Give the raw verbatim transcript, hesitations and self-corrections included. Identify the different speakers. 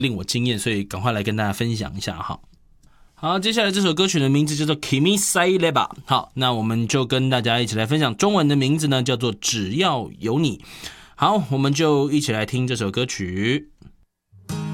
Speaker 1: 令我惊艳，所以赶快来跟大家分享一下哈。好，接下来这首歌曲的名字叫做 Kimi Saireba。好，那我们就跟大家一起来分享中文的名字呢，叫做只要有你。好，我们就一起来听这首歌曲。